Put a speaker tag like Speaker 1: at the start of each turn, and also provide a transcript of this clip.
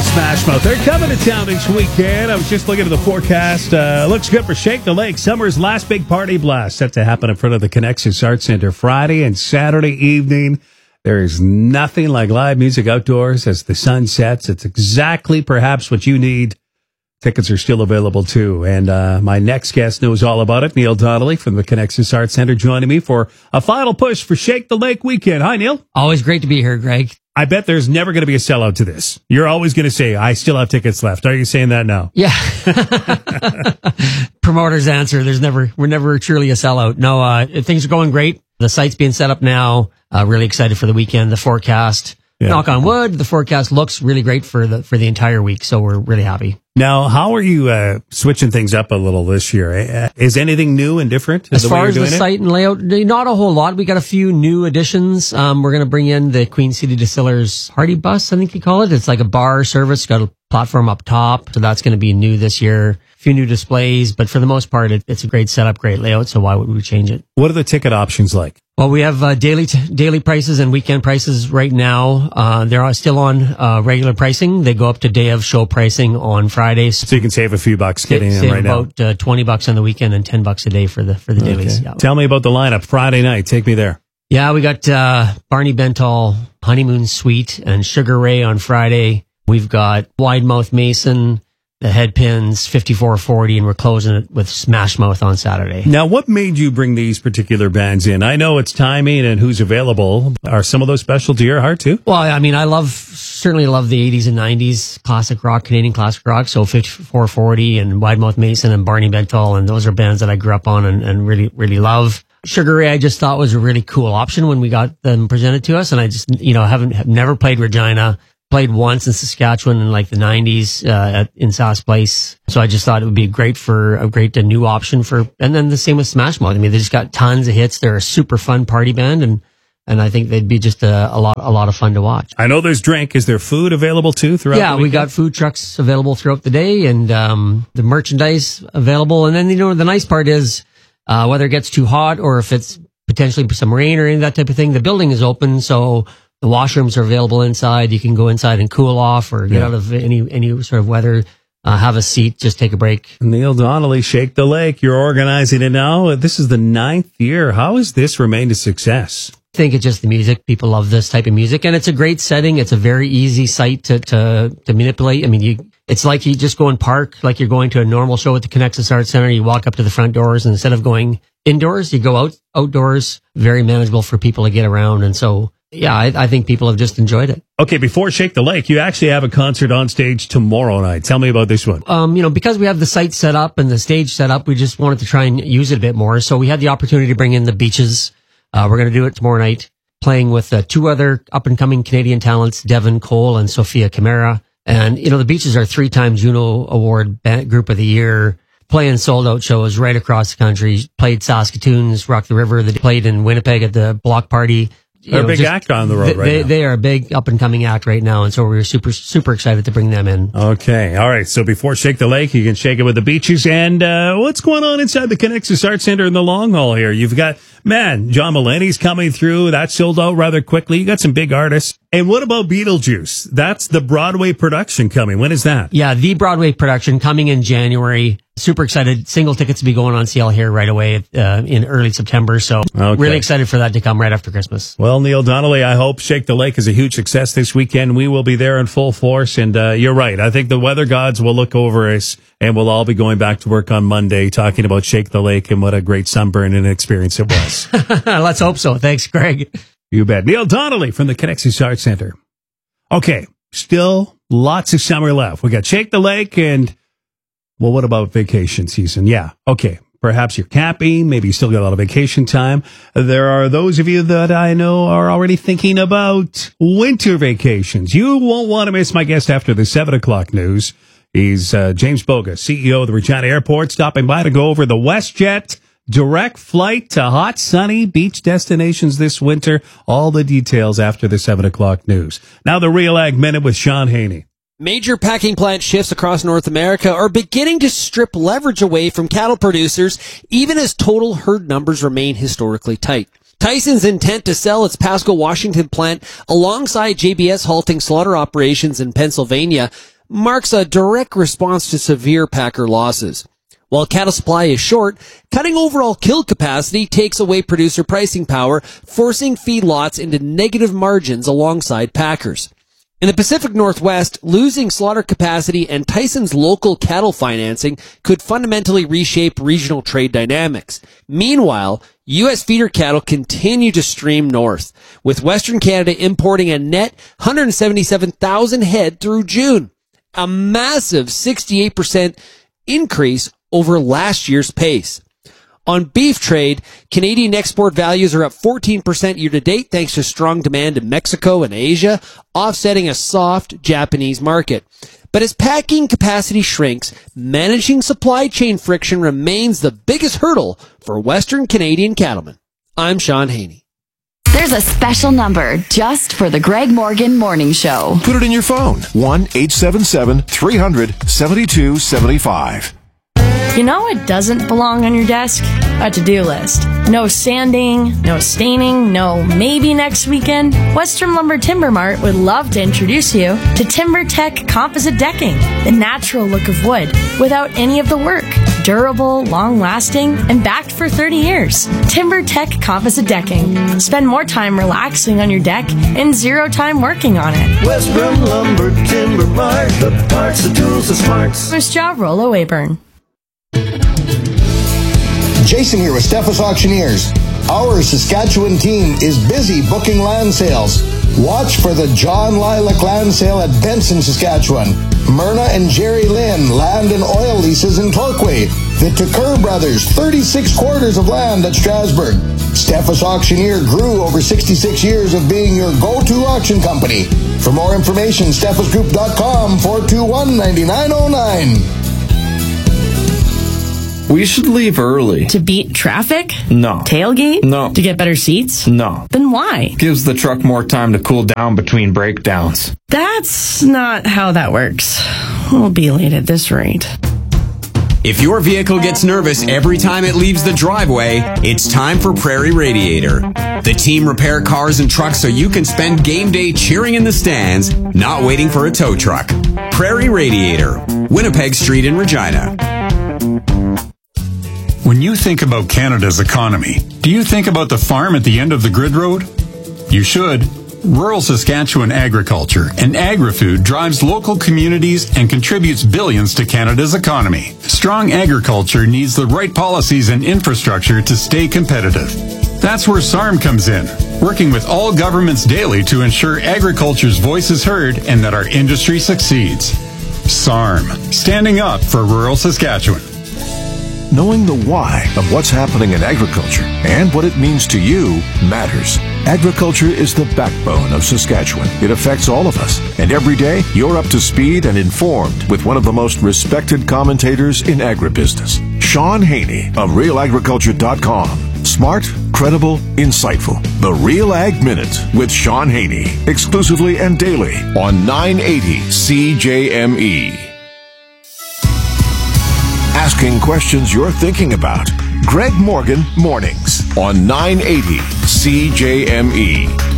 Speaker 1: Smash Mouth. They're coming to town this weekend. I was just looking at the forecast. Looks good for Shake the Lake. Summer's last big party blast set to happen in front of the Connexus Arts Center Friday and Saturday evening. There is nothing like live music outdoors as the sun sets. It's exactly perhaps what you need. Tickets are still available, too. And my next guest knows all about it. Neil Donnelly from the Connexus Arts Center joining me for a final push for Shake the Lake weekend. Hi, Neil.
Speaker 2: Always great to be here, Greg.
Speaker 1: I bet there's never going to be a sellout to this. You're always going to say, I still have tickets left. Are you saying that now?
Speaker 2: Yeah. Promoter's answer. We're never truly a sellout. No, things are going great. The site's being set up now. Really excited for the weekend. The forecast, knock on wood, the forecast looks really great for the entire week. So we're really happy.
Speaker 1: Now, how are you switching things up a little this year? Is anything new and different?
Speaker 2: As far as the site and layout, not a whole lot. We got a few new additions. We're going to bring in the Queen City Distillers Party Bus, I think you call it. It's like a bar service, got a platform up top. So that's going to be new this year. A few new displays, but for the most part, it's a great setup, great layout. So why would we change it?
Speaker 1: What are the ticket options like?
Speaker 2: Well, we have daily prices and weekend prices right now. They're still on regular pricing. They go up to day of show pricing on Fridays.
Speaker 1: So you can save a few bucks getting in right now.
Speaker 2: Save about $20 on the weekend and $10 a day for the dailies.
Speaker 1: Yeah. Tell me about the lineup Friday night. Take me there.
Speaker 2: Yeah, we got Barney Bentall, Honeymoon Suite, and Sugar Ray on Friday. We've got Wide Mouth Mason, the Headpins, 5440, and we're closing it with Smash Mouth on Saturday.
Speaker 1: Now, what made you bring these particular bands in? I know it's timing and who's available. Are some of those special to your heart, too?
Speaker 2: Well, I mean, certainly love the 80s and 90s classic rock, Canadian classic rock, so 5440 and Wide Mouth Mason and Barney Bentall, and those are bands that I grew up on and really, really love. Sugar Ray, I just thought was a really cool option when we got them presented to us, and I just, have never played Regina. Played once in Saskatchewan in like the 90s in Sass Place. So I just thought it would be a great new option and then the same with Smash Mouth. I mean, they just got tons of hits. They're a super fun party band and I think they'd be just a lot of fun to watch.
Speaker 1: I know there's drink. Is there food available too throughout the weekend?
Speaker 2: Yeah, we got food trucks available throughout the day and the merchandise available. And then, the nice part is whether it gets too hot or if it's potentially some rain or any of that type of thing, the building is open. So the washrooms are available inside. You can go inside and cool off or get out of any sort of weather. Have a seat, just take a break.
Speaker 1: Neil Donnelly, Shake the Lake. You're organizing it now. This is the 9th year. How has this remained a success?
Speaker 2: I think it's just the music. People love this type of music, and it's a great setting. It's a very easy site to manipulate. I mean, it's like you just go and park like you're going to a normal show at the Connexus Arts Center. You walk up to the front doors, and instead of going indoors, you go outdoors. Very manageable for people to get around, and so. Yeah, I think people have just enjoyed it.
Speaker 1: Okay, before Shake the Lake, you actually have a concert on stage tomorrow night. Tell me about this one.
Speaker 2: Because we have the site set up and the stage set up, we just wanted to try and use it a bit more. So we had the opportunity to bring in the Beaches. We're going to do it tomorrow night, playing with two other up-and-coming Canadian talents, Devin Cole and Sophia Camara. And, the Beaches are 3-time Juno Award Group of the Year, playing sold-out shows right across the country. Played Saskatoon's Rock the River. They played in Winnipeg at the Block Party.
Speaker 1: They're a big act on the road right now.
Speaker 2: They are a big up-and-coming act right now, and so we're super, super excited to bring them in.
Speaker 1: Okay. All right. So before Shake the Lake, you can shake it with the Beaches. And what's going on inside the Connexus Arts Center in the long haul here? You've got, John Mulaney's coming through. That sold out rather quickly. You got some big artists. And what about Beetlejuice? That's the Broadway production coming. When is that?
Speaker 2: Yeah, the Broadway production coming in January. Super excited. Single tickets will be going on sale here right away in early September. So really excited for that to come right after Christmas.
Speaker 1: Well, Neil Donnelly, I hope Shake the Lake is a huge success this weekend. We will be there in full force. And you're right. I think the weather gods will look over us and we'll all be going back to work on Monday talking about Shake the Lake and what a great sunburn and experience it was.
Speaker 2: Let's hope so. Thanks, Greg.
Speaker 1: You bet. Neil Donnelly from the Connexus Arts Center. Okay. Still lots of summer left. We got Shake the Lake and... Well, what about vacation season? Yeah. Okay. Perhaps you're camping. Maybe you still got a lot of vacation time. There are those of you that I know are already thinking about winter vacations. You won't want to miss my guest after the 7 o'clock news. He's James Boga, CEO of the Regina Airport, stopping by to go over the WestJet direct flight to hot, sunny beach destinations this winter. All the details after the 7 o'clock news. Now the Real Ag Minute with Sean Haney.
Speaker 3: Major packing plant shifts across North America are beginning to strip leverage away from cattle producers, even as total herd numbers remain historically tight. Tyson's intent to sell its Pasco, Washington plant alongside JBS halting slaughter operations in Pennsylvania marks a direct response to severe packer losses. While cattle supply is short, cutting overall kill capacity takes away producer pricing power, forcing feedlots into negative margins alongside packers. In the Pacific Northwest, losing slaughter capacity and Tyson's local cattle financing could fundamentally reshape regional trade dynamics. Meanwhile, U.S. feeder cattle continue to stream north, with Western Canada importing a net 177,000 head through June, a massive 68% increase over last year's pace. On beef trade, Canadian export values are up 14% year to date thanks to strong demand in Mexico and Asia, offsetting a soft Japanese market. But as packing capacity shrinks, managing supply chain friction remains the biggest hurdle for Western Canadian cattlemen. I'm Sean Haney.
Speaker 4: There's a special number just for the Greg Morgan Morning Show.
Speaker 5: Put it in your phone. 1-877-300-7275.
Speaker 6: You know what doesn't belong on your desk? A to-do list. No sanding, no staining, no maybe next weekend. Western Lumber Timber Mart would love to introduce you to TimberTech Composite Decking, the natural look of wood without any of the work. Durable, long-lasting, and backed for 30 years. TimberTech Composite Decking. Spend more time relaxing on your deck and zero time working on it.
Speaker 7: Western Lumber Timber Mart, the parts, the tools, the smarts.
Speaker 6: First job, Rollo Weyburn.
Speaker 8: Jason here with Steffes Auctioneers. Our Saskatchewan team is busy booking land sales. Watch for the John Lilac Land Sale at Benson, Saskatchewan. Myrna and Jerry Lynn Land and Oil Leases in Torquay. The Tucker Brothers 36 quarters of land at Strasbourg. Steffes Auctioneer grew over 66 years of being your go-to auction company. For more information, steffesgroup.com 421-9909.
Speaker 9: We should leave early.
Speaker 6: To beat traffic?
Speaker 9: No.
Speaker 6: Tailgate?
Speaker 9: No.
Speaker 6: To get better seats?
Speaker 9: No.
Speaker 6: Then why?
Speaker 9: Gives the truck more time to cool down between breakdowns.
Speaker 6: That's not how that works. We'll be late at this rate.
Speaker 10: If your vehicle gets nervous every time it leaves the driveway, it's time for Prairie Radiator. The team repair cars and trucks so you can spend game day cheering in the stands, not waiting for a tow truck. Prairie Radiator, Winnipeg Street in Regina.
Speaker 11: When you think about Canada's economy, do you think about the farm at the end of the grid road? You should. Rural Saskatchewan agriculture and agri-food drives local communities and contributes billions to Canada's economy. Strong agriculture needs the right policies and infrastructure to stay competitive. That's where SARM comes in, working with all governments daily to ensure agriculture's voice is heard and that our industry succeeds. SARM, standing up for rural Saskatchewan.
Speaker 5: Knowing the why of what's happening in agriculture and what it means to you matters. Agriculture is the backbone of Saskatchewan. It affects all of us. And every day, you're up to speed and informed with one of the most respected commentators in agribusiness, Sean Haney of RealAgriculture.com. Smart, credible, insightful. The Real Ag Minute with Sean Haney. Exclusively and daily on 980 CJME. Asking questions you're thinking about. Greg Morgan Mornings on 980 CJME.